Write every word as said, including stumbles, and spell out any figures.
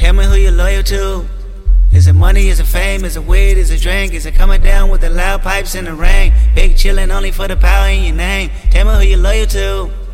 Tell me who you're loyal to. Is it money, is it fame, is it weed, is it drink? Is it coming down with the loud pipes in the rain? Big chillin' only for the power in your name. Tell me who you're loyal to.